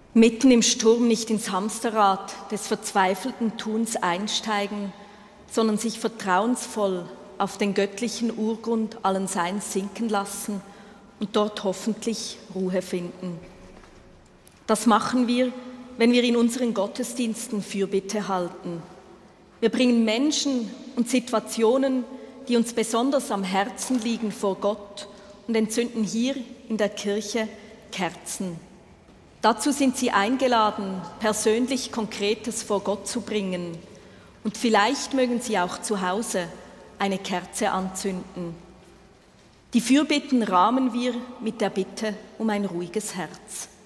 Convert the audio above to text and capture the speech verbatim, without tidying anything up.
Mitten im Sturm nicht ins Hamsterrad des verzweifelten Tuns einsteigen, sondern sich vertrauensvoll auf den göttlichen Urgrund allen Seins sinken lassen und dort hoffentlich Ruhe finden. Das machen wir, wenn wir in unseren Gottesdiensten Fürbitte halten. Wir bringen Menschen und Situationen, die uns besonders am Herzen liegen, vor Gott und entzünden hier in der Kirche Kerzen. Dazu sind Sie eingeladen, persönlich Konkretes vor Gott zu bringen. Und vielleicht mögen Sie auch zu Hause eine Kerze anzünden. Die Fürbitten rahmen wir mit der Bitte um ein ruhiges Herz.